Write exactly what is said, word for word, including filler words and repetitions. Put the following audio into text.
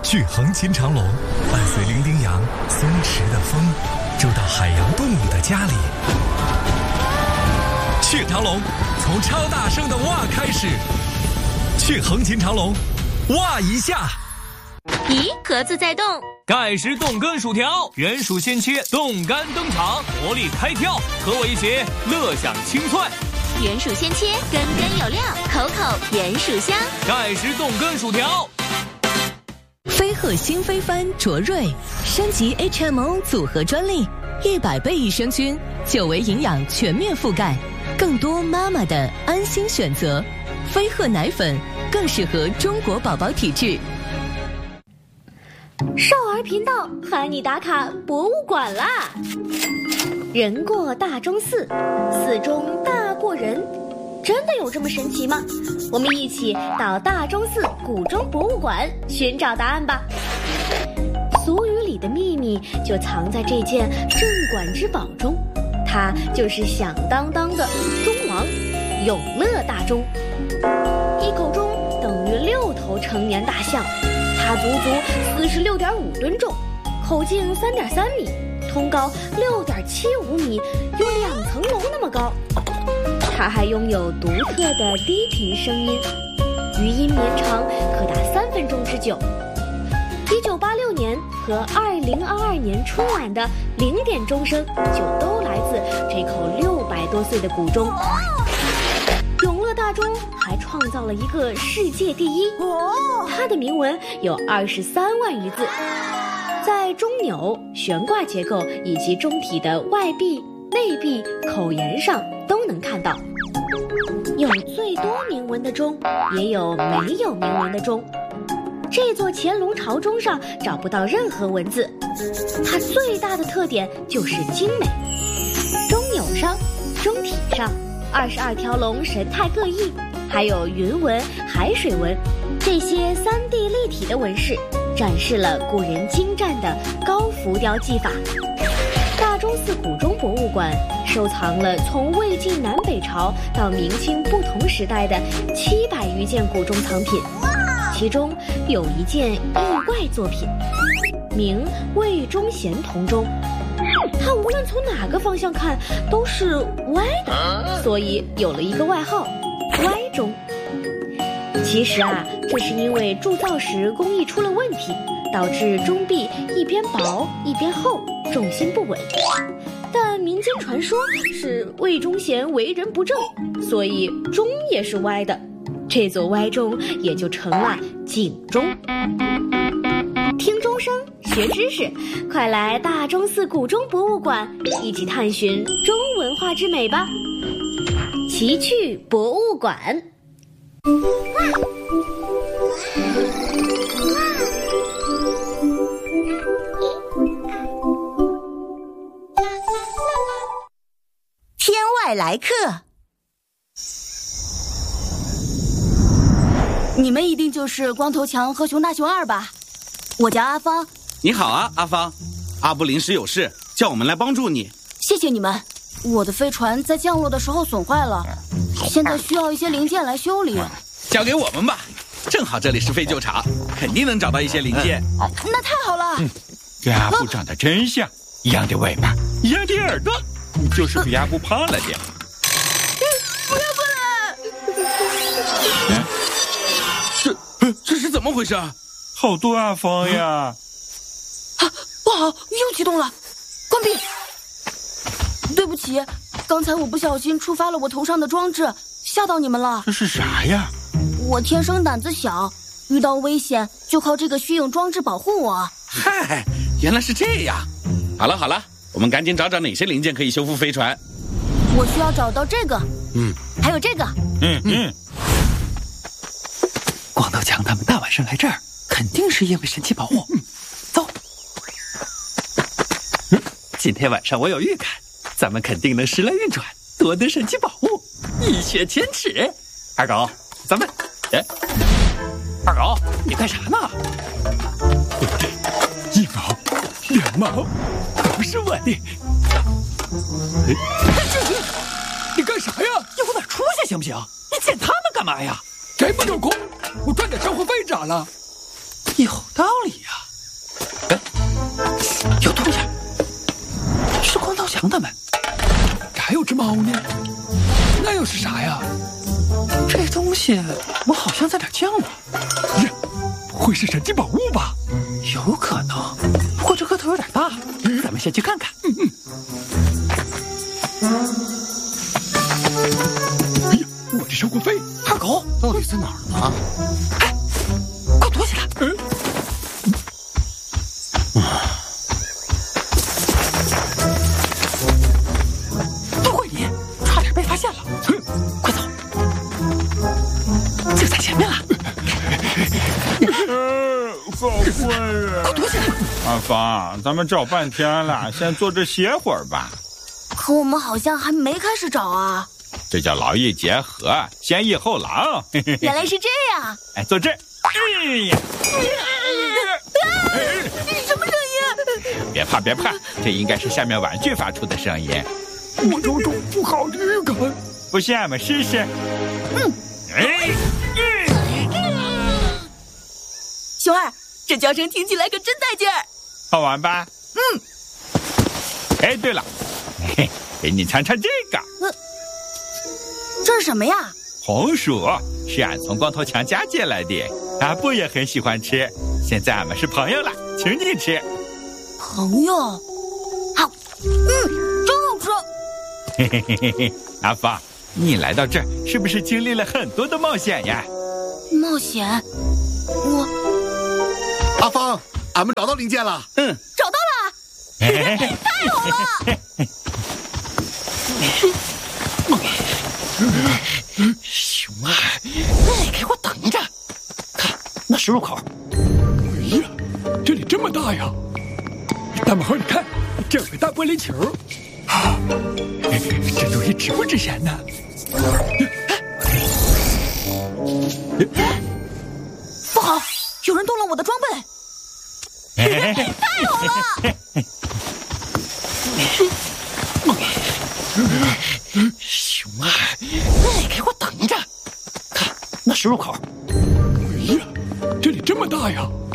去横琴长龙，伴随伶仃羊松弛的风，住到海洋动物的家里。去长龙，从超大声的哇开始。去横琴长龙，哇一下。 咦，盒子在动。 盖世冻干薯条，原薯鲜切，冻干登场，活力开跳，和我一起乐享清脆。 原薯鲜切，根根有料，口口原薯香。 盖世冻干薯条。 飞鹤新飞帆卓瑞升级 H M O 组合专利，一百倍益生菌，久维营养全面覆盖，更多妈妈的安心选择。飞鹤奶粉更适合中国宝宝体质。 少儿频道喊你打卡博物馆啦！人过大钟寺，寺中大过人，真的有这么神奇吗？我们一起到大钟寺古钟博物馆寻找答案吧。俗语里的秘密就藏在这件镇馆之宝中，它就是响当当的钟王永乐大钟。一口钟等于六头成年大象，它足足四十六点五吨重，口径三点三米，通高六点七五米，有两层楼那么高。它还拥有独特的低频声音，余音绵长，可达三分钟之久。一九八六年和二零二二年春晚的零点钟声就都来自这口六百多岁的古钟。永乐大钟还创造了一个世界第一，它的铭文有二十三万余字，在钟钮、悬挂结构以及钟体的外壁、内壁、口沿上都能看到。有最多铭文的钟，也有没有铭文的钟。这座乾隆朝钟上找不到任何文字，它最大的特点就是精美。钟钮上、钟体上二十二条龙神态各异，还有云纹、海水纹，这些三 D 立体的纹饰展示了古人精湛的高浮雕技法。大钟寺古钟博物馆收藏了从魏晋南北朝到明清不同时代的七百余件古钟藏品，其中有一件意外作品，名魏忠贤铜钟。它无论从哪个方向看都是歪的，所以有了一个外号歪钟。其实啊，这是因为铸造时工艺出了问题，导致钟壁一边薄一边厚，重心不稳。但民间传说是魏忠贤为人不正，所以钟也是歪的，这座歪钟也就成了警钟。听钟声学知识，快来大钟寺古钟博物馆一起探寻钟文化之美吧。奇趣博物馆。 天外来客， 你们一定就是光头强和熊大熊二吧？我叫阿芳。 你好啊，阿芳。阿布临时有事，叫我们来帮助你。 谢谢你们。我的飞船在降落的时候损坏了，现在需要一些零件来修理。 交给我们吧，正好这里是废旧厂，肯定能找到一些零件。 那太好了。 嗯，跟阿布长得真像，一样的尾巴，一样的耳朵，就是比阿布胖了点。 不要过来！ 嗯、这这是怎么回事啊？ 好多阿芳呀！ 啊，不好，又启动了，关闭。对不起，刚才我不小心触发了我头上的装置，吓到你们了。 这是啥呀？ 我天生胆子小，遇到危险就靠这个虚影装置保护我。 嗨，原来是这样。好了好了，我们赶紧找找哪些零件可以修复飞船。 我需要找到这个， 嗯， 还有这个， 嗯嗯。 光头强他们大晚上来这儿，肯定是因为神奇宝物。嗯，走。嗯，今天晚上我有预感，咱们肯定能时来运转，夺得神奇宝物，一雪前耻。二狗，咱们，哎，二狗，你干啥呢？ 一毛，两毛，都是我的。 哎，你干啥呀？你往哪出去行不行？你捡他们干嘛呀？ 这不有空，我赚点生活费咋了？ 有道理呀、啊。哎，有东西，是光头强他们。 这还有只猫呢，那又是啥呀？ 这东西我好像在哪儿见过。 呀，会是神奇宝物吧？ 有可能，不过这个头有点大，咱们先去看看。 嗯嗯。哎呀，我的生活费！ 二狗到底在哪儿呢？ 哎，快躲起来！嗯。都怪你，差点被发现了。哼，快走！就在前面了。 好困啊！ 快躲起来！ 阿芳，咱们找半天了，先坐着歇会儿吧。 可我们好像还没开始找啊。 这叫劳逸结合，先易后劳。 原来是这样。 哎，坐这儿。哎呀！ 什么声音？ 别怕别怕，这应该是下面玩具发出的声音。 我有种不好的预感。 不信，我们试试。嗯。哎。 熊二，这叫声听起来可真带劲儿。 好玩吧？ 嗯。 哎，对了，嘿，给你尝尝这个。 呃，这是什么呀？ 红薯是俺从光头强家借来的，阿布也很喜欢吃。现在俺们是朋友了，请你吃。 朋友？好，嗯，真好吃。 嘿嘿嘿嘿嘿，阿芳，你来到这儿是不是经历了很多的冒险呀？ 冒险？我…… 阿芳，俺们找到零件了。 嗯， 找到了。太好了！ 熊二，你给我等着！看，那是入口。 哎呀，这里这么大呀！大毛，你看，这有个大玻璃球。啊，这东西值不值钱呢？ 不好，有人动了我的装备。太好了！ 熊二，你给我等着！看，那是入口。 哎呀，这里这么大呀！